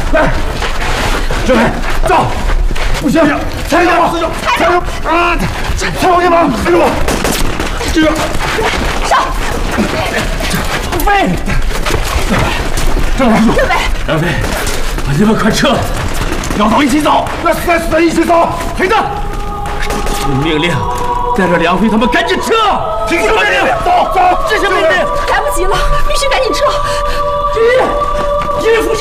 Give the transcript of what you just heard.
来，志伟，走！不行，踩住我，踩住啊！踩我肩膀，踩住我！这个上！ 飞！郑老师，杨飞，你们快撤！要走一起走，要死一起走！黑子，听命令，带着梁飞他们赶紧撤！听命令，走！执行命令！ 来不及了，必须赶紧撤！ 一人扶